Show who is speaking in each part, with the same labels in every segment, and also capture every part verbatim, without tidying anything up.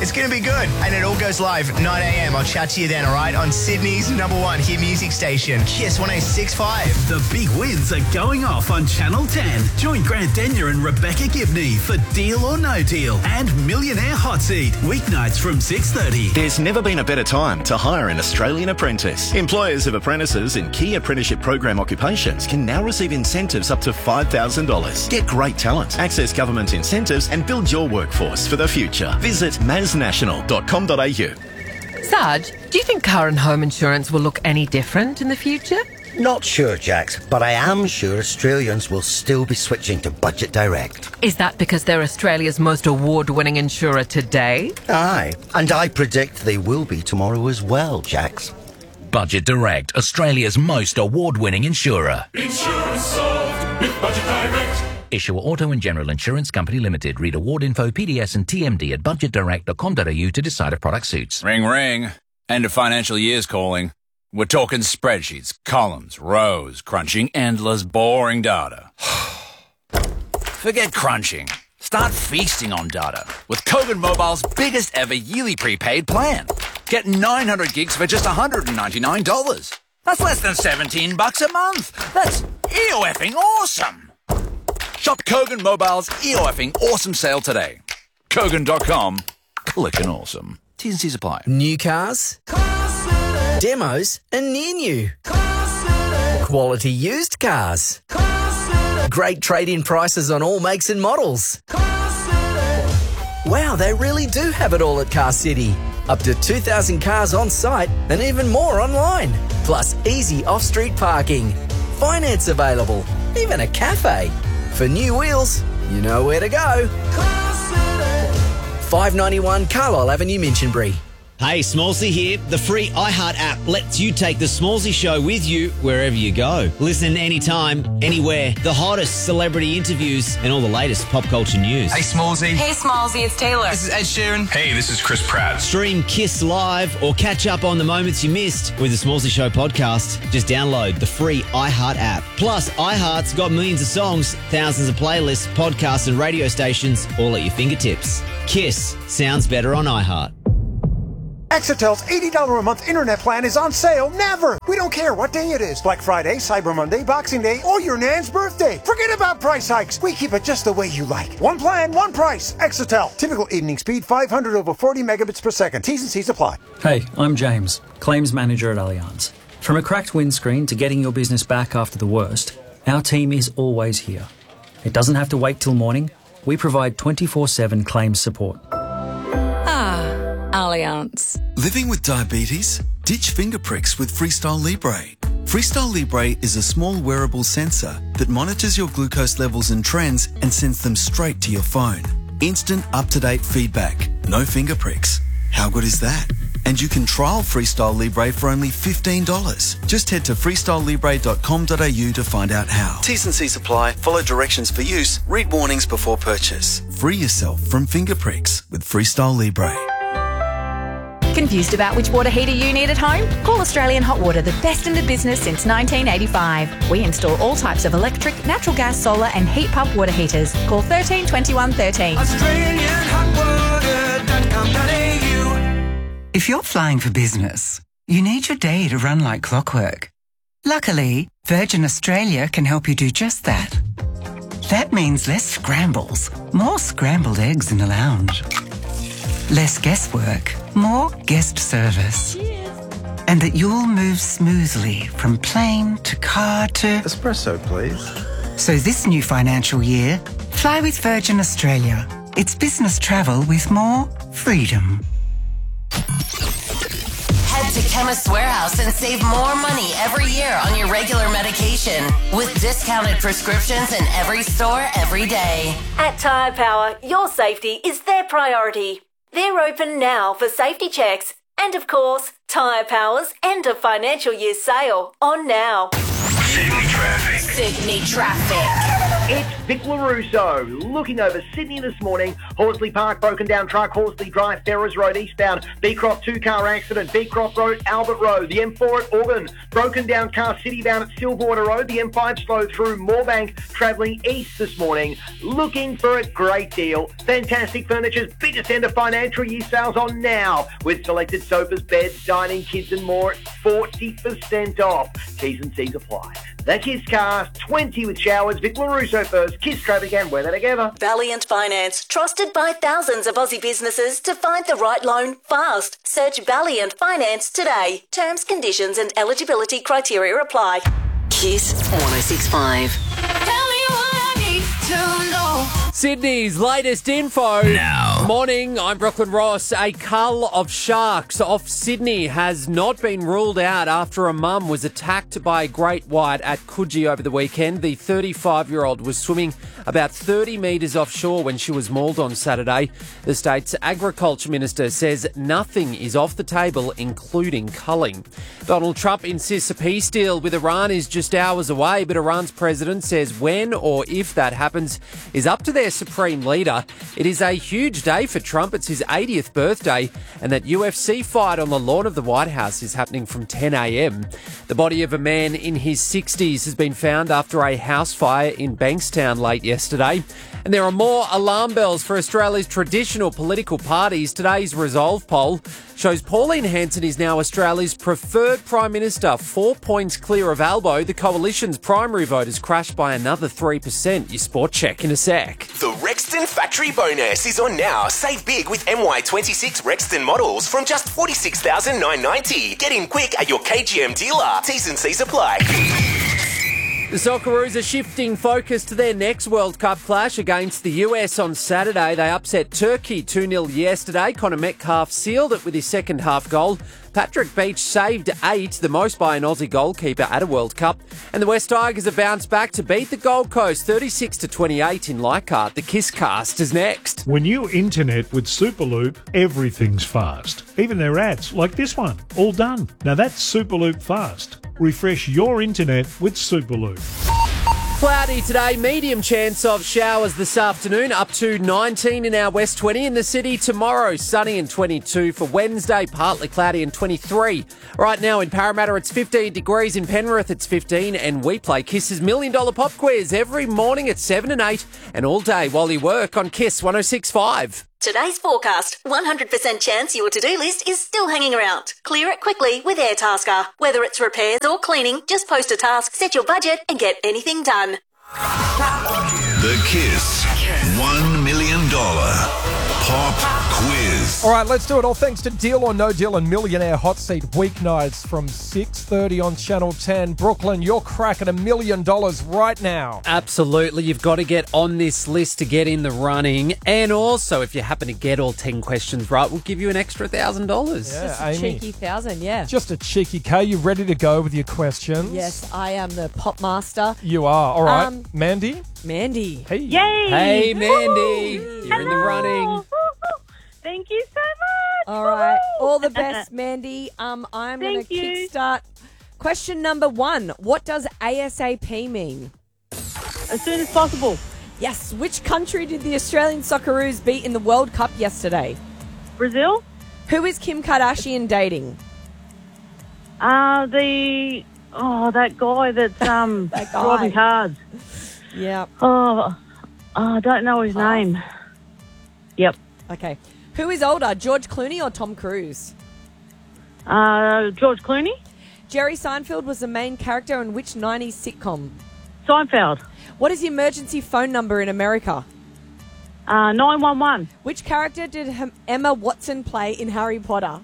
Speaker 1: It's going to be good. And it all goes live nine a.m. I'll chat to you then, all right? On Sydney's number one hit music station, Kiss one oh six point five.
Speaker 2: The big wins are going off on Channel ten. Join Grant Denyer and Rebecca Gibney for Deal or No Deal and Millionaire Hot Seat, weeknights from six thirty.
Speaker 3: There's never been a better time to hire an Australian apprentice. Employers of apprentices in key apprenticeship program occupations can now receive incentives up to five thousand dollars. Get great talent, access government incentives and build your workforce for the future. Visit maz national dot com dot a u.
Speaker 4: Sarge, do you think car and home insurance will look any different in the future?
Speaker 5: Not sure, Jax, but I am sure Australians will still be switching to Budget Direct.
Speaker 4: Is that because they're Australia's most award-winning insurer today?
Speaker 5: Aye, and I predict they will be tomorrow as well, Jax.
Speaker 6: Budget Direct, Australia's most award-winning insurer.
Speaker 7: Insurance solved with Budget Direct.
Speaker 6: Issuer Auto and General Insurance Company Limited. Read award info, P D S and T M D at budget direct dot com dot a u to decide if product suits.
Speaker 8: Ring, ring. End of financial year's calling. We're talking spreadsheets, columns, rows, crunching endless, boring data. Forget crunching. Start feasting on data with Kogan Mobile's biggest ever yearly prepaid plan. Get nine hundred gigs for just one hundred ninety-nine dollars. That's less than seventeen bucks a month. That's E-O-effing awesome. Shop Kogan Mobile's E-O-effing awesome sale today. Kogan dot com. Clickin' awesome. T's and C's apply.
Speaker 9: New cars, demos and near new, quality used cars, great trade-in prices on all makes and models. Wow, they really do have it all at Car City. Up to two thousand cars on site and even more online. Plus easy off-street parking, finance available, even a cafe. For new wheels, you know where to go. five ninety-one Carlisle Avenue, Minchinbury.
Speaker 10: Hey, Smallsy here. The free iHeart app lets you take the Smallsy Show with you wherever you go. Listen anytime, anywhere. The hottest celebrity interviews and all the latest pop culture news.
Speaker 11: Hey, Smallsy.
Speaker 12: Hey, Smallsy, it's Taylor.
Speaker 11: This is Ed Sheeran.
Speaker 7: Hey, this is Chris Pratt.
Speaker 10: Stream Kiss Live or catch up on the moments you missed with the Smallsy Show podcast. Just download the free iHeart app. Plus, iHeart's got millions of songs, thousands of playlists, podcasts and radio stations all at your fingertips. Kiss sounds better on iHeart.
Speaker 13: Exitel's eighty dollars a month internet plan is on sale never. We don't care what day it is. Black Friday, Cyber Monday, Boxing Day, or your nan's birthday. Forget about price hikes. We keep it just the way you like. One plan, one price. Exitel. Typical evening speed five hundred over forty megabits per second. T's and C's apply.
Speaker 14: Hey, I'm James, Claims Manager at Allianz. From a cracked windscreen to getting your business back after the worst, our team is always here. It doesn't have to wait till morning. We provide twenty-four seven claims support.
Speaker 15: Allianz.
Speaker 16: Living with diabetes? Ditch finger pricks with Freestyle Libre. Freestyle Libre is a small wearable sensor that monitors your glucose levels and trends and sends them straight to your phone. Instant up-to-date feedback. No finger pricks. How good is that? And you can trial Freestyle Libre for only fifteen dollars. Just head to freestyle libre dot com dot a u to find out how. T's and C's apply. Follow directions for use. Read warnings before purchase. Free yourself from finger pricks with Freestyle Libre.
Speaker 15: Confused about which water heater you need at home? Call Australian Hot Water, the best in the business since nineteen eighty-five. We install all types of electric, natural gas, solar and heat pump water heaters. Call one three two one one three.
Speaker 17: Australian Hot Water dot com dot a u. If you're flying for business, you need your day to run like clockwork. Luckily, Virgin Australia can help you do just that. That means less scrambles, more scrambled eggs in the lounge. Less guesswork, more guest service. And that you'll move smoothly from plane to car to...
Speaker 18: Espresso, please.
Speaker 17: So this new financial year, fly with Virgin Australia. It's business travel with more freedom.
Speaker 12: Head to Chemist Warehouse and save more money every year on your regular medication with discounted prescriptions in every store every day.
Speaker 19: At Tyre Power, your safety is their priority. They're open now for safety checks. And of course, Tyre Power's end of financial year sale on now.
Speaker 7: Sydney traffic.
Speaker 12: Sydney traffic.
Speaker 20: It's Vic LaRusso looking over Sydney this morning
Speaker 11: Horsley Park, broken down truck, Horsley Drive, Ferrers Road eastbound, Beecroft two-car accident, Beecroft Road, Albert Road, the M four at Auburn, broken down car citybound at Silverwater Road, the M five slow through Moorebank, travelling east this morning, looking for a great deal. Fantastic Furniture's biggest end of financial year sales on now, with selected sofas, beds, dining, kids and more at forty percent off. T's and C's apply. The Kiss Car, twenty with showers, Vic LaRusso first, Kiss Traffic and weather together.
Speaker 19: Valiant Finance, trusted by thousands of Aussie businesses to find the right loan fast. Search Valiant Finance today. Terms, conditions and eligibility criteria apply.
Speaker 12: Kiss one oh six point five.
Speaker 18: Tell me what I need to know.
Speaker 20: Sydney's latest info.
Speaker 18: Now.
Speaker 20: Morning, I'm Brooklyn Ross. A cull of sharks off Sydney has not been ruled out after a mum was attacked by a great white at Coogee over the weekend. The thirty-five-year-old was swimming about thirty metres offshore when she was mauled on Saturday. The state's agriculture minister says nothing is off the table, including culling. Donald Trump insists a peace deal with Iran is just hours away, but Iran's president says when or if that happens is up to their supreme leader. It is a huge day for Trump. It's his eightieth birthday, and that U F C fight on the lawn of the White House is happening from ten a.m. The body of a man in his sixties has been found after a house fire in Bankstown late yesterday. And there are more alarm bells for Australia's traditional political parties. Today's Resolve poll shows Pauline Hanson is now Australia's preferred Prime Minister, four points clear of Albo. The coalition's primary vote has crashed by another three percent. Your sport check in a sec.
Speaker 21: The Rexton Factory Bonus is on now. Save big with M Y twenty-six Rexton models from just forty-six thousand nine hundred ninety dollars. Get in quick at your K G M dealer. T's and C's apply.
Speaker 20: The Socceroos are shifting focus to their next World Cup clash against the U S on Saturday. They upset Turkey two nil yesterday. Connor Metcalf sealed it with his second half goal. Patrick Beach saved eight, the most by an Aussie goalkeeper at a World Cup. And the West Tigers have bounced back to beat the Gold Coast thirty-six to twenty-eight in Leichhardt. The Kiss Cast is next.
Speaker 22: When you internet with Superloop, everything's fast. Even their ads, like this one, all done. Now that's Superloop fast. Refresh your internet with Superloop.
Speaker 20: Cloudy today, medium chance of showers this afternoon, up to nineteen in our West twenty in the city. Tomorrow, sunny and twenty-two. For Wednesday, partly cloudy and twenty-three. Right now in Parramatta, it's fifteen degrees. In Penrith, it's fifteen. And we play Kiss's Million Dollar Pop Quiz every morning at seven and eight and all day while you work on Kiss one oh six point five.
Speaker 19: Today's forecast, one hundred percent chance your to-do list is still hanging around. Clear it quickly with Airtasker. Whether it's repairs or cleaning, just post a task, set your budget and get anything done.
Speaker 7: The Kiss one million dollars Pop Quiz.
Speaker 23: All right, let's do it. All thanks to Deal or No Deal and Millionaire Hot Seat weeknights from six thirty on Channel ten. Brooklyn, you're cracking a million dollars right now.
Speaker 20: Absolutely. You've got to get on this list to get in the running. And also, if you happen to get all ten questions right, we'll give you an extra one thousand dollars.
Speaker 23: Yeah,
Speaker 24: Just a
Speaker 23: Amy.
Speaker 24: cheeky thousand, yeah.
Speaker 23: Just a cheeky K. You ready to go with your questions?
Speaker 24: Yes, I am the pop master.
Speaker 23: You are. All right.
Speaker 24: Um,
Speaker 23: Mandy?
Speaker 24: Mandy.
Speaker 23: Hey.
Speaker 24: Yay!
Speaker 20: Hey, Mandy.
Speaker 24: Woo-hoo.
Speaker 20: You're in the running.
Speaker 24: Thank you so much. All right. All the best, Mandy. Um, I'm going to
Speaker 25: you.
Speaker 24: kickstart. Question number one. What does ASAP mean?
Speaker 25: As soon as possible.
Speaker 24: Yes. Which country did the Australian Socceroos beat in the World Cup yesterday?
Speaker 25: Brazil.
Speaker 24: Who is Kim Kardashian dating?
Speaker 25: Uh, the, oh, that guy that's um
Speaker 24: That guy.
Speaker 25: driving cars.
Speaker 24: Yeah.
Speaker 25: Oh, I don't know his name. Yep.
Speaker 24: Okay. Who is older, George Clooney or Tom Cruise?
Speaker 25: Uh, George Clooney.
Speaker 24: Jerry Seinfeld was the main character in which nineties sitcom?
Speaker 25: Seinfeld.
Speaker 24: What is the emergency phone number in America?
Speaker 25: Uh, nine one one.
Speaker 24: Which character did Hem- Emma Watson play in Harry Potter?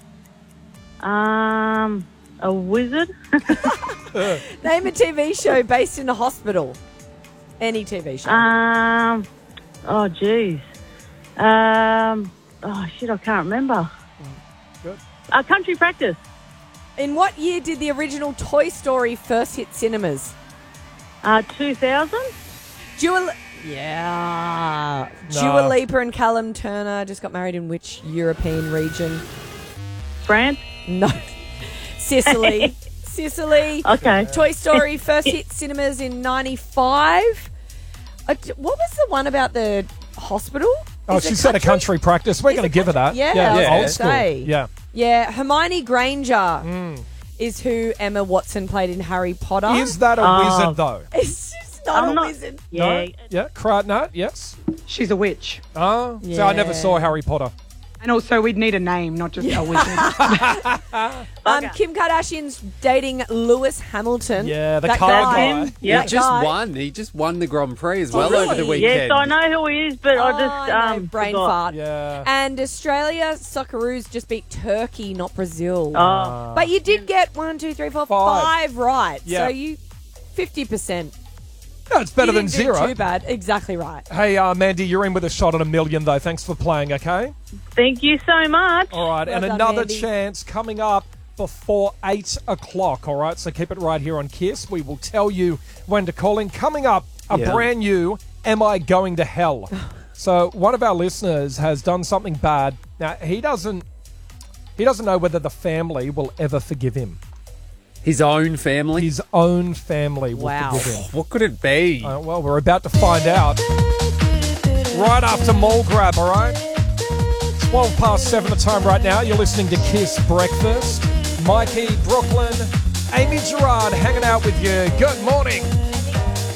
Speaker 25: Um, a wizard.
Speaker 24: Name a T V show based in a hospital. Any T V show.
Speaker 25: Um, oh, jeez. Um, oh, shit, I can't remember.
Speaker 23: Good.
Speaker 25: Uh, Country Practice.
Speaker 24: In what year did the original Toy Story first hit cinemas?
Speaker 25: Uh, two thousand.
Speaker 24: Dua... Yeah.
Speaker 23: No.
Speaker 24: Dua Lipa and Callum Turner just got married in which European region?
Speaker 25: France.
Speaker 24: No. Sicily. Sicily.
Speaker 25: Okay.
Speaker 24: Toy Story first hit cinemas in ninety-five. Uh, d- what was the one about the hospital?
Speaker 23: Oh,
Speaker 24: Is it
Speaker 23: she said a country practice. We're going to give her that.
Speaker 24: Yeah,
Speaker 23: yeah,
Speaker 24: I was
Speaker 23: old
Speaker 24: gonna
Speaker 23: school.
Speaker 24: say.
Speaker 23: Yeah.
Speaker 24: Yeah, Hermione Granger is who Emma Watson played in Harry Potter.
Speaker 23: Is that a
Speaker 24: Oh.
Speaker 23: wizard, though?
Speaker 24: It's just not
Speaker 25: I'm
Speaker 24: a
Speaker 25: not-
Speaker 24: wizard.
Speaker 23: No? Yeah, Cry- no, yes.
Speaker 1: She's a witch.
Speaker 23: Oh, so I never
Speaker 24: Yeah.
Speaker 23: saw Harry Potter.
Speaker 1: And also, we'd need a name, not just a wizard.
Speaker 24: Um, Kim Kardashian's dating Lewis Hamilton.
Speaker 23: Yeah, the
Speaker 24: that
Speaker 23: car
Speaker 24: guy.
Speaker 23: guy.
Speaker 24: That
Speaker 20: He just
Speaker 24: guy.
Speaker 20: won. He just won the Grand Prix as
Speaker 24: Oh,
Speaker 20: well over the
Speaker 24: really?
Speaker 20: weekend.
Speaker 25: Yes, I know who he is, but I
Speaker 24: Oh,
Speaker 25: just
Speaker 24: I know,
Speaker 25: um
Speaker 24: brain
Speaker 25: forgot.
Speaker 24: fart.
Speaker 23: Yeah.
Speaker 24: And Australia Socceroos just beat Turkey, not Brazil.
Speaker 25: Oh.
Speaker 24: But you did get one, two, three, four,
Speaker 23: Five.
Speaker 24: five right.
Speaker 23: Yeah.
Speaker 24: So you fifty percent.
Speaker 23: No, it's better
Speaker 24: you
Speaker 23: than
Speaker 24: didn't do
Speaker 23: zero.
Speaker 24: Too bad. Exactly right.
Speaker 23: Hey, uh, Mandy, you're in with a shot at a million, though. Thanks for playing, okay?
Speaker 25: Thank you so much.
Speaker 23: All right,
Speaker 24: Well
Speaker 23: and
Speaker 24: done,
Speaker 23: another
Speaker 24: Mandy.
Speaker 23: chance coming up before eight o'clock, all right? So keep it right here on KISS. We will tell you when to call in. Coming up, a
Speaker 20: Yeah.
Speaker 23: brand new Am I Going to Hell? So one of our listeners has done something bad. Now, he doesn't he doesn't know whether the family will ever forgive him.
Speaker 20: His own family?
Speaker 23: His own family will
Speaker 24: Wow.
Speaker 23: forgive him.
Speaker 20: What could it be?
Speaker 23: Uh, well, we're about to find out. Right after Mall Grab, all right? twelve past seven the time right now. You're listening to KISS Breakfast. Mikey, Brooklyn, Amy Gerard hanging out with you. Good morning.